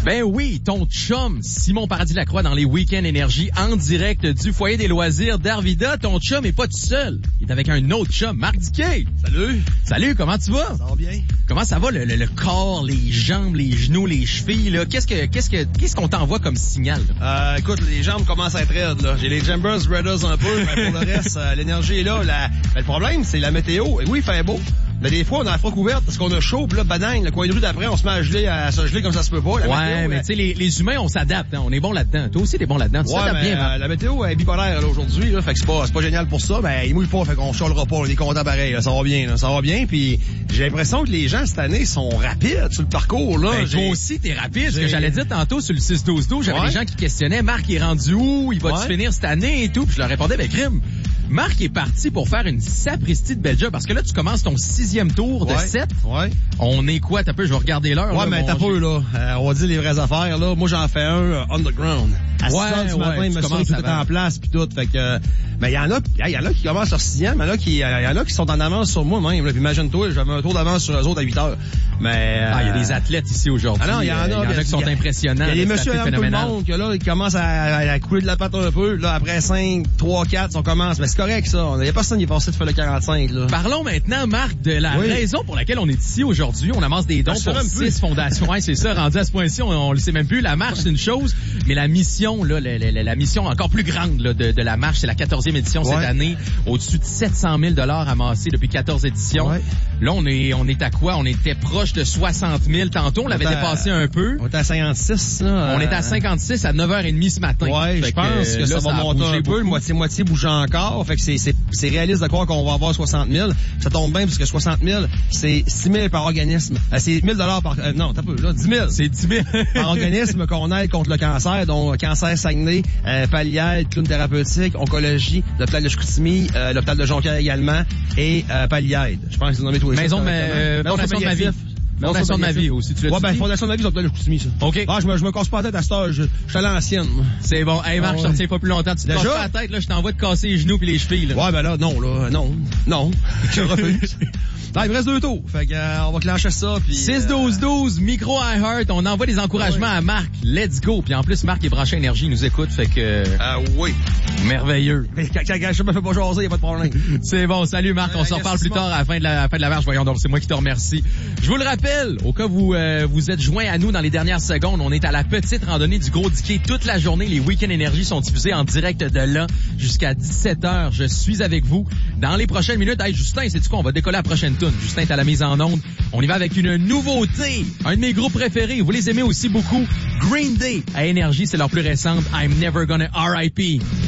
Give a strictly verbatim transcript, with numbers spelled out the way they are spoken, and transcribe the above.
Ben oui, ton chum, Simon Paradis-Lacroix dans les Week-ends Énergie en direct du foyer des loisirs d'Arvida. Ton chum est pas tout seul. Il est avec un autre chum, Marc Diquet. Salut. Salut, comment tu vas? Ça va bien. Comment ça va, le, le, le corps, les jambes, les genoux, les chevilles, là? Qu'est-ce que, qu'est-ce que, qu'est-ce qu'on t'envoie comme signal, là? Euh, écoute, les jambes commencent à être raides, là. J'ai les Jambers Brothers un peu, mais pour le reste, euh, l'énergie est là. La... Ben, le problème, c'est la météo. Et oui, il fait beau. Mais des fois, on a la froc ouverte parce qu'on a chaud, pis là, banane, le coin de rue d'après, on se met à geler, à se geler comme ça se peut pas. La ouais, météo, mais la... tu sais, les, les humains, on s'adapte, hein. On est bon là-dedans. Toi aussi, t'es bon là-dedans. Tu ouais, t'adaptes mais, bien, euh, la météo est bipolaire, là, aujourd'hui, là. Fait que c'est pas, c'est pas génial pour ça. Ben, il mouille pas, fait qu'on chialera pas. On est content pareil, là. Ça va bien, là. Ça va bien. Puis j'ai l'impression que les gens, cette année, sont rapides sur le parcours, là. Ben, toi aussi, t'es rapide. Ce que j'allais dire tantôt sur le six douze douze, j'avais ouais. des gens qui questionnaient, Marc, il est rendu où? Il va-tu ouais. finir cette année et tout? Puis je leur répondais, ben, crime. Marc est parti pour faire une sapristi de belle job parce que là, tu commences ton sixième tour de ouais. sept. Ouais. On est quoi? T'as peu, je vais regarder l'heure. Ouais, là, mais t'as peu, là. Euh, on va dire les vraies affaires, là. Moi, j'en fais un euh, underground. À six heures du matin, il me semble tout est en place puis tout. Fait que, euh, mais il y en a, il y en a qui commencent leur sixième, il y en a qui, il y en a qui sont en avance sur moi, même. Puis imagine-toi, j'avais un tour d'avance sur eux autres à huit heures. Mais, euh, ah, il y a des athlètes ici aujourd'hui. Ah non, il y en a. Il y en a qui sont impressionnants. Il y a des messieurs et tout le monde, que là, ils commencent à, à, à couler de la patte un peu. Là, après cinq, trois, quatre, on commence. Mais c'est correct, ça. Il y a personne qui est passé de faire le quarante-cinq, là. Parlons maintenant, Marc, de la oui. raison pour laquelle on est ici aujourd'hui. On amasse des dons pour six fondations. Ouais, c'est ça. Rendu à ce point-ci, on, on le sait même plus. La marche, c'est une chose. Mais la mission, là, la, la, la mission encore plus grande, là, de, de la marche, c'est la quatorzième édition ouais. cette année. Au-dessus de sept cent mille dollars amassés depuis quatorze éditions. Ouais. Là, on est, on est à quoi? On était proche de soixante mille. Tantôt, on l'avait dépassé un peu. On était à cinquante-six, là. On est à cinquante-six à neuf heures trente ce matin. Ouais, je pense que, que là, ça, ça va monter un peu. Moitié-moitié bouge encore. Fait que c'est, c'est, c'est réaliste de croire qu'on va avoir soixante mille. Ça tombe bien parce que soixante mille, c'est six mille par organisme. Euh, c'est mille dollars par, euh, non, t'as peu, là, dix mille. C'est dix mille. Par organisme qu'on aide contre le cancer, dont Cancer Saguenay, euh, Palliaide, Clown Thérapeutique, Oncologie, l'hôpital de Chicoutimi, euh, l'hôpital de Jonquière également, et, euh, Palliaide. Je pense que c'est nommé tous les Maison de ma, euh, Fondation de ma vie. Fondation de ma vie aussi, tu l'as dit? Ouais, ben, Fondation de ma vie, l'hôpital de Chicoutimi, ça. OK. Ah, je me, je me casse pas la tête à cette heure, je, je suis à l'ancienne, moi. C'est bon. Hey, Marc, ah, ouais. je te retiens pas plus longtemps. Tu te casses pas la tête, là, je t'envoie de casser les genoux pis les chevilles, là. Ouais, ben là, non, là, non, non. Je refuse. Non, il me reste deux tours. Fait que, euh, on va clencher ça, puis six douze douze, micro iHeart. On envoie des encouragements ah, oui. à Marc. Let's go. Puis en plus, Marc est branché énergie, il nous écoute, fait que... Ah oui. Merveilleux. Mais quand, quand, quand je me fais pas jaser, y a pas de problème. C'est bon. Salut, Marc. On s'en reparle plus tard à la fin de la, à la fin de la marche. Voyons donc, c'est moi qui te remercie. Je vous le rappelle, au cas où vous, euh, vous êtes joints à nous dans les dernières secondes, on est à la petite randonnée du Gros Diquet toute la journée. Les Week-ends Énergie sont diffusés en direct de là jusqu'à dix-sept heures. Je suis avec vous dans les prochaines minutes. Hey, Justin, sais-tu quoi? On va décoller la prochaine tune. Justin est à la mise en onde. On y va avec une nouveauté. Un de mes groupes préférés. Vous les aimez aussi beaucoup. Green Day à Énergie, c'est leur plus récente. I'm Never Gonna R I P